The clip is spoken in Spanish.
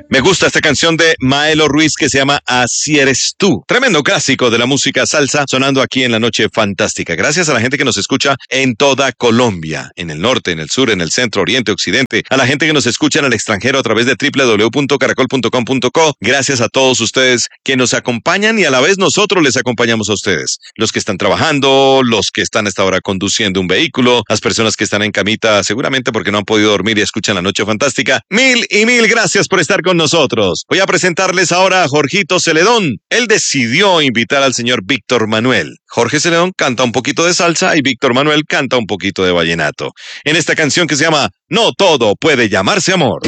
Me gusta esta canción de Maelo Ruiz que se llama Así eres tú. Tremendo clásico de la música salsa sonando aquí en la noche fantástica. Gracias a la gente que nos escucha en toda Colombia, en el norte, en el sur, en el centro, oriente, occidente. A la gente que nos escucha en el extranjero a través de www.caracol.com.co. Gracias a todos ustedes que nos acompañan y a la vez nosotros les acompañamos a ustedes. Los que están trabajando, los que están hasta ahora conduciendo un vehículo, las personas que están en camita seguramente porque no han podido dormir y escuchan la noche fantástica. Mil y mil gracias por estar con nosotros. Voy a presentarles ahora a Jorgito Celedón. Él decidió invitar al señor Víctor Manuel. Jorge Celedón canta un poquito de salsa y Víctor Manuel canta un poquito de vallenato. En esta canción que se llama No todo puede llamarse amor.